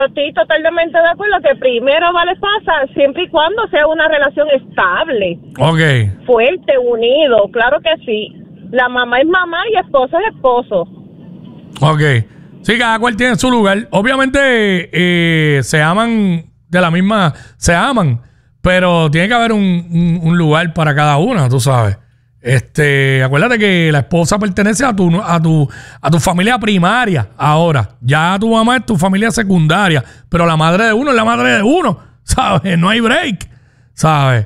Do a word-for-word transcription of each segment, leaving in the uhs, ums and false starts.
Estoy totalmente de acuerdo que primero vale pasa siempre y cuando sea una relación estable. Ok. Fuerte, unido, claro que sí. La mamá es mamá y esposo es esposo. Ok. Sí, cada cual tiene su lugar. Obviamente eh, se aman de la misma... Se aman, pero tiene que haber un, un, un lugar para cada una, tú sabes. Este, acuérdate que la esposa pertenece a tu, a tu, a tu familia primaria. Ahora, ya tu mamá es tu familia secundaria, pero la madre de uno es la madre de uno, ¿sabes? No hay break, ¿sabes?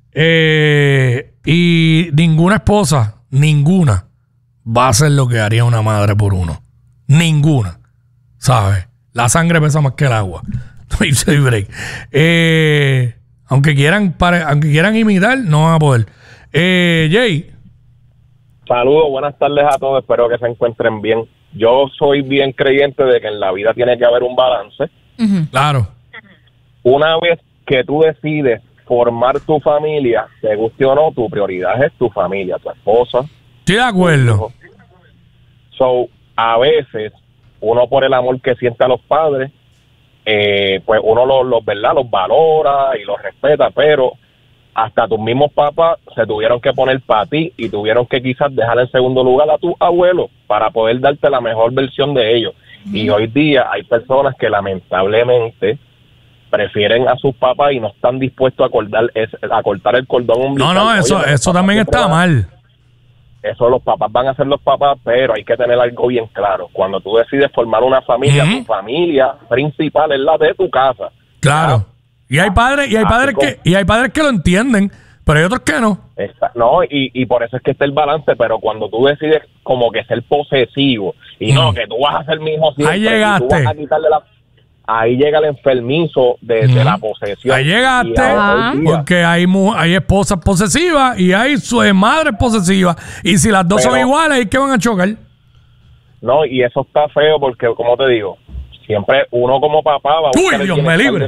Eh, y ninguna esposa, ninguna va a hacer lo que haría una madre por uno. Ninguna, ¿sabes? La sangre pesa más que el agua. No hay break. Eh, aunque quieran, pare, aunque quieran imitar, no van a poder. Eh, Jay. Saludos, buenas tardes a todos, espero que se encuentren bien. Yo soy bien creyente de que en la vida tiene que haber un balance. Uh-huh. Claro. Una vez que tú decides formar tu familia, te guste o no, tu prioridad es tu familia, tu esposa. Estoy de acuerdo. So, a veces, uno por el amor que siente a los padres, eh, pues uno los, los, ¿verdad? los valora y los respeta, pero hasta tus mismos papás se tuvieron que poner para ti y tuvieron que quizás dejar en segundo lugar a tu abuelo para poder darte la mejor versión de ellos. Mm. Y hoy día hay personas que lamentablemente prefieren a sus papás y no están dispuestos a cortar, a cortar el cordón umbilical. No, no, eso, Oye, eso también está van, mal. Eso los papás van a ser los papás, pero hay que tener algo bien claro. Cuando tú decides formar una familia, mm. tu familia principal es la de tu casa. Claro. ¿Ya? Y hay padres, y hay padres que, y hay padres que lo entienden, pero hay otros que no. Esa, no, y, y por eso es que está el balance, pero cuando tú decides como que ser posesivo, y mm. no, que tú vas a ser mi hijo siempre, ahí llegaste. Y tú vas a quitarle la, ahí llega el enfermizo de, mm. de la posesión. Ahí llegaste, porque hay, hay esposas posesivas y hay su madres posesivas, y si las dos pero, son iguales, ¿ahí qué van a chocar? No, y eso está feo porque, como te digo, siempre uno como papá va a buscar Uy, Dios me libre.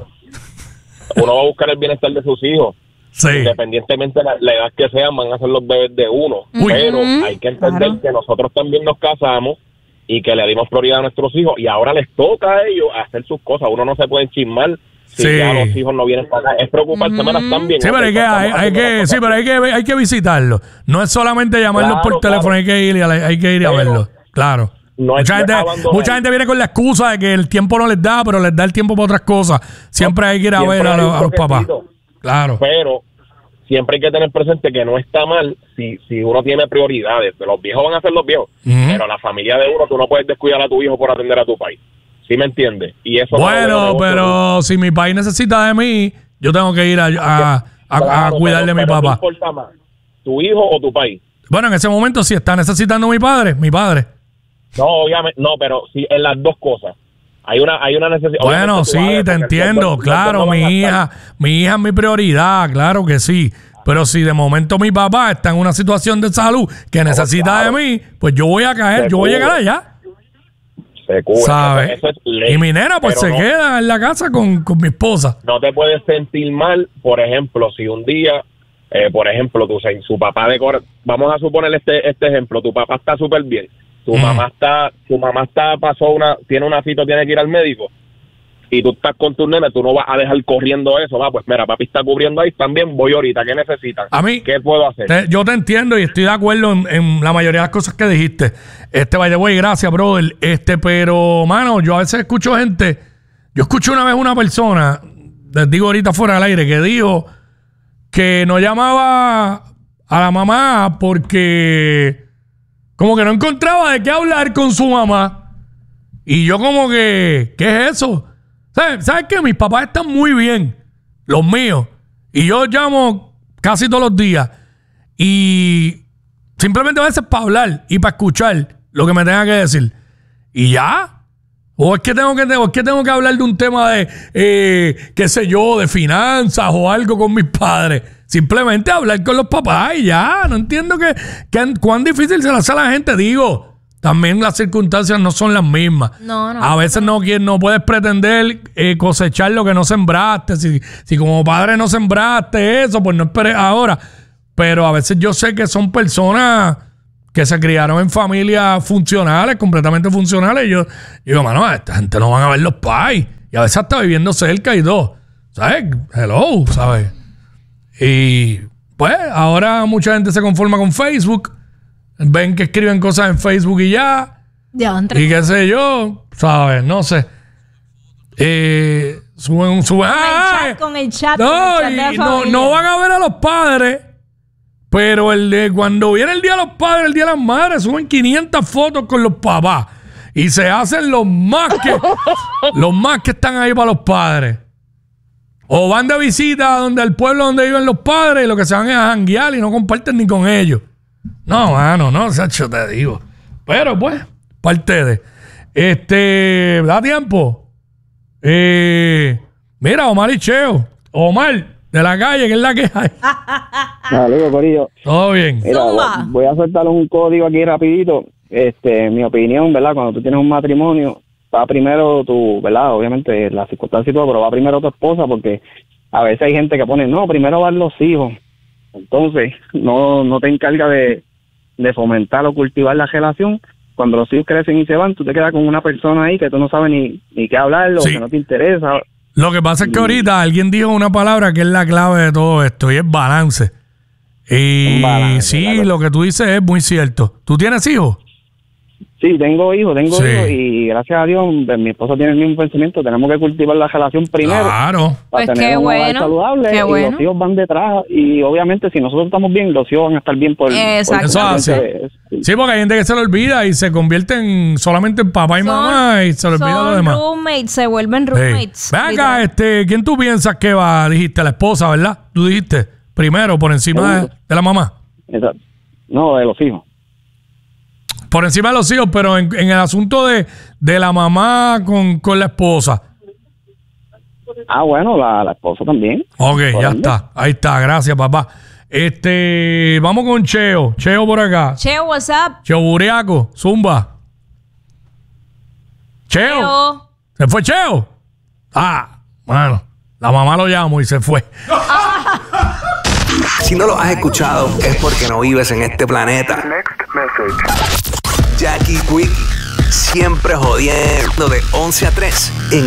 Uno va a buscar el bienestar de sus hijos. Sí. Independientemente de la, la edad que sean, van a ser los bebés de uno. Uy. Pero hay que entender claro. que nosotros también nos casamos y que le dimos prioridad a nuestros hijos y ahora les toca a ellos hacer sus cosas. Uno no se puede chismar si sí. ya los hijos no vienen para acá. Es preocuparse uh-huh. más también. Sí, pero hay que, hay, hay que, sí, pero hay que, hay que visitarlos. No es solamente llamarlos claro, por teléfono, claro. hay que ir y a, hay que ir a verlos. Claro. No mucha, gente, mucha gente viene con la excusa de que el tiempo no les da, pero les da el tiempo para otras cosas. Siempre no, hay que ir a ver a, lo, a los papás. Claro. Pero siempre hay que tener presente que no está mal si, si uno tiene prioridades. Los viejos van a ser los viejos, uh-huh. pero la familia de uno, tú no puedes descuidar a tu hijo por atender a tu país. ¿Sí me entiendes? Y eso bueno, no pero no. si mi país necesita de mí, yo tengo que ir a, a, a, claro, a cuidar de mi papá. ¿Qué importa más? ¿Tu hijo o tu país? Bueno, en ese momento, si está necesitando mi padre, mi padre. No, obviamente, no, pero sí en las dos cosas. Hay una, hay una necesidad. Bueno, sí, te entiendo, claro, mi hija, mi hija es mi prioridad, claro que sí. Pero si de momento mi papá está en una situación de salud que necesita oh, claro. de mí, pues yo voy a caer, se yo voy a llegar allá. Se cubre. ¿Sabes? Eso, eso es ley, y mi nena pues se no, queda en la casa con, con mi esposa. No te puedes sentir mal, por ejemplo, si un día, eh, por ejemplo, tu, su papá decora, vamos a suponer este, este ejemplo, tu papá está súper bien. Tu mm. mamá está, tu mamá está, pasó una, tiene una cita, tiene que ir al médico y tú estás con tu nena, tú no vas a dejar corriendo eso, va, pues mira, papi está cubriendo ahí, también voy ahorita, ¿qué necesitan? A mí, ¿qué puedo hacer? Te, yo te entiendo y estoy de acuerdo en, en la mayoría de las cosas que dijiste. Este, by the way, gracias, brother. Este, pero, mano, yo a veces escucho gente, yo escuché una vez una persona, les digo ahorita fuera del aire, que dijo que no llamaba a la mamá porque como que no encontraba de qué hablar con su mamá. Y yo como que, ¿qué es eso? ¿Sabes? ¿Sabes qué? Mis papás están muy bien, los míos. Y yo llamo casi todos los días. Y simplemente a veces para hablar y para escuchar lo que me tenga que decir. Y ya. O es que tengo que, o es que, tengo que hablar de un tema de, eh, qué sé yo, de finanzas o algo con mis padres. Simplemente hablar con los papás y ya. No entiendo que, que cuán difícil se le hace a la gente. Digo, también las circunstancias no son las mismas. No, no. A veces no, no puedes pretender eh, cosechar lo que no sembraste. Si, si como padre no sembraste eso, pues no esperes ahora. Pero a veces yo sé que son personas que se criaron en familias funcionales, completamente funcionales. Y yo, yo digo, mano, esta gente no van a ver los pais. Y a veces hasta viviendo cerca y todo. ¿Sabes? Hello, ¿sabes? Y pues ahora mucha gente se conforma con Facebook. Ven que escriben cosas en Facebook y ya. Ya, y qué sé yo, ¿sabes? No sé. Eh, suben, suben. Con el ¡Ah! chat, con el chat, No, con el chat de la y no, familia. no van a ver a los padres. Pero el de cuando viene el día de los padres, el día de las madres, suben quinientas fotos con los papás. Y se hacen los más que los más que están ahí para los padres. O van de visita donde el pueblo donde viven los padres y lo que se van es a janguear y no comparten ni con ellos. No, mano, no, Sacho, te digo. Pero pues, parte de. Este, da tiempo. Eh, mira, Omar y Cheo. Omar, de la calle, que es la que hay. Saludos, corillo. Todo bien. Mira, Zumba. voy a soltar un código aquí rapidito. Este, mi opinión, ¿verdad? Cuando tú tienes un matrimonio, va primero tu, ¿verdad? Obviamente las circunstancias y todo, pero va primero tu esposa, porque a veces hay gente que pone, no, primero van los hijos. Entonces, no, no te encargas de, de fomentar o cultivar la relación. Cuando los hijos crecen y se van, tú te quedas con una persona ahí que tú no sabes ni, ni qué hablar, o Sí. que no te interesa. Lo que pasa es que ahorita alguien dijo una palabra que es la clave de todo esto y es balance. Y Un balance, sí, claro. lo que tú dices es muy cierto. ¿Tú tienes hijos? Sí, tengo hijos, tengo Sí. hijos, y gracias a Dios, mi esposa tiene el mismo pensamiento. Tenemos que cultivar la relación primero. Claro. Para Pues tener qué un hogar bueno, saludable, qué y bueno. los hijos van detrás, y obviamente si nosotros estamos bien, los hijos van a estar bien por, Exacto. por Eso hace. de- sí. Sí, porque hay gente que se le olvida y se convierte en solamente en papá y Son- mamá y se le olvida lo son demás. roommates, se vuelven Sí. roommates. Ven acá, literal. este, ¿quién tú piensas que va? Dijiste la esposa, ¿verdad? Tú dijiste primero por encima de, Segundo. de la mamá. Exacto. No, de los hijos. Por encima de los hijos, pero en, en el asunto de, de la mamá con, con la esposa. Ah, bueno, la, la esposa también. Ok, Por ya ende. está. Ahí está, gracias, papá. Este, vamos con Cheo. Cheo por acá. Cheo, what's up? Cheo Buriaco, Zumba. Cheo. Cheo. ¿Se fue Cheo? Ah, bueno, la mamá lo llamó y se fue. Si no lo has escuchado, es porque no vives en este planeta. Jackie Quickie, siempre jodiendo de once a tres en